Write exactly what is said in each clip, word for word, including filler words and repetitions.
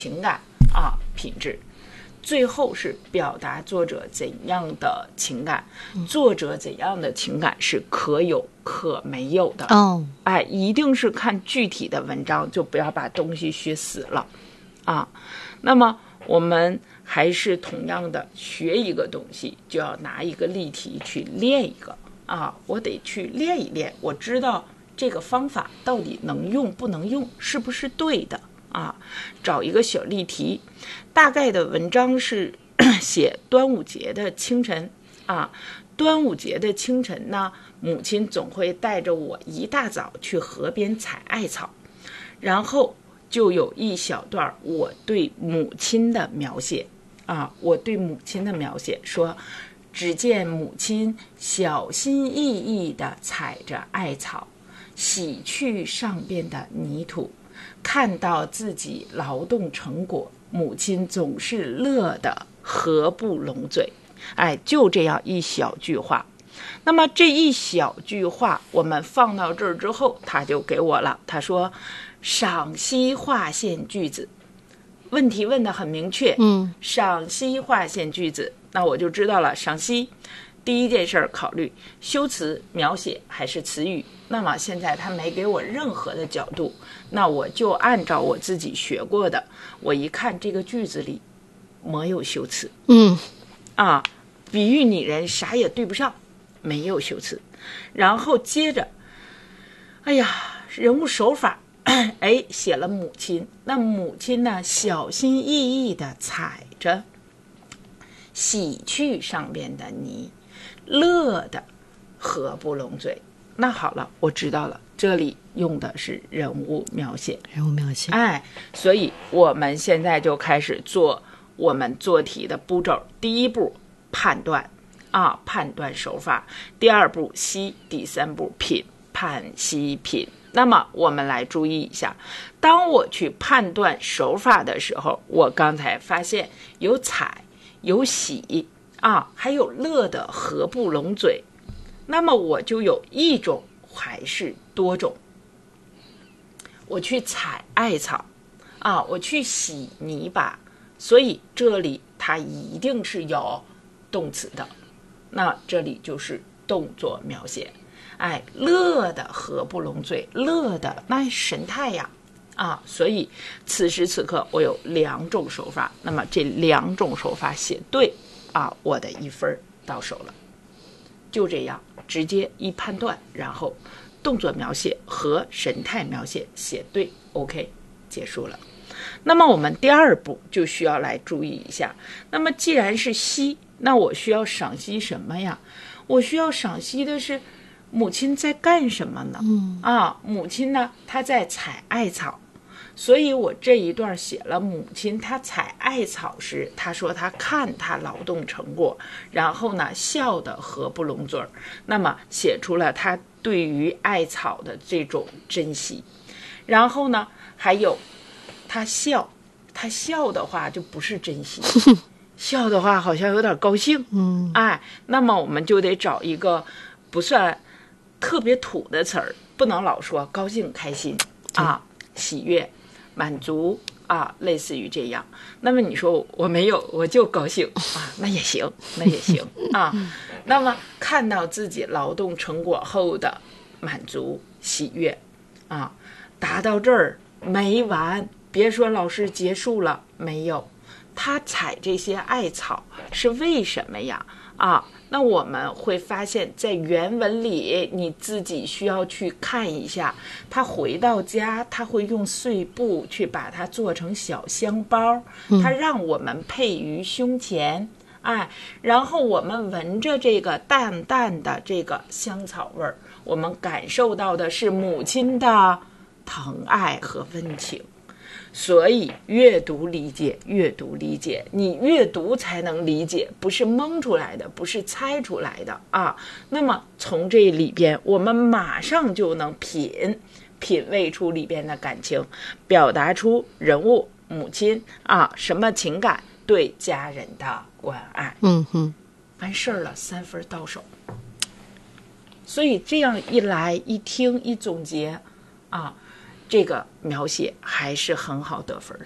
情感啊品质。最后是表达作者怎样的情感，嗯、作者怎样的情感是可有可没有的。 哦， 哎，一定是看具体的文章，就不要把东西学死了啊。那么我们还是同样的学一个东西，就要拿一个例题去练一个啊，我得去练一练，我知道这个方法到底能用不能用，是不是对的。啊，找一个小例题，大概的文章是写端午节的清晨啊。端午节的清晨呢，母亲总会带着我一大早去河边采艾草，然后就有一小段我对母亲的描写啊，我对母亲的描写说，只见母亲小心翼翼地采着艾草，洗去上边的泥土。看到自己劳动成果，母亲总是乐得合不拢嘴。哎，就这样一小句话。那么这一小句话我们放到这儿之后，他就给我了，他说赏析划线句子。问题问得很明确， 嗯， 赏析划线句子，那我就知道了。赏析第一件事考虑修辞描写还是词语。那么现在他没给我任何的角度，那我就按照我自己学过的，我一看这个句子里没有修辞， 嗯， 啊，比喻拟人啥也对不上，没有修辞。然后接着，哎呀，人物手法，哎，写了母亲，那母亲呢，小心翼翼地踩着，洗去上边的泥，乐得合不拢嘴。那好了，我知道了，这里用的是人物描写， 人物描写。 哎，所以我们现在就开始做我们做题的步骤。第一步判断啊，判断手法；第二步析；第三步品，判析品。那么我们来注意一下，当我去判断手法的时候，我刚才发现有采，有洗啊，还有乐得合不拢嘴。那么我就有一种还是多种，我去采艾草啊，我去洗泥巴，所以这里它一定是有动词的，那这里就是动作描写。哎，乐得合不拢嘴，乐的那神态呀啊，所以此时此刻我有两种手法，那么这两种手法写对啊，我的一分到手了。就这样直接一判断，然后动作描写和神态描写写对 OK 结束了。那么我们第二步就需要来注意一下，那么既然是析，那我需要赏析什么呀？我需要赏析的是母亲在干什么呢？ 嗯啊，母亲呢她在采艾草，所以我这一段写了母亲她采艾草时，她说她看她劳动成果，然后呢笑得合不拢嘴儿，那么写出了她对于艾草的这种珍惜。然后呢还有她笑，她笑的话就不是珍惜笑的话好像有点高兴， 嗯， 哎，那么我们就得找一个不算特别土的词儿，不能老说高兴开心啊，喜悦满足啊，类似于这样。那么你说我没有，我就高兴啊，那也行，那也行啊。那么看到自己劳动成果后的满足喜悦啊，达到这儿没完，别说老师结束了，没有。他采这些艾草是为什么呀？啊，那我们会发现在原文里你自己需要去看一下，他回到家他会用碎布去把它做成小香包，他让我们配于胸前，哎，然后我们闻着这个淡淡的这个香草味儿，我们感受到的是母亲的疼爱和温情。所以阅读理解，阅读理解，你阅读才能理解，不是蒙出来的，不是猜出来的啊。那么从这里边我们马上就能品品味出里边的感情，表达出人物母亲啊什么情感，对家人的关爱。 嗯哼， 完事儿了，三分到手。所以这样一来一听一总结啊，这个描写还是很好得分的。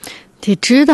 得知道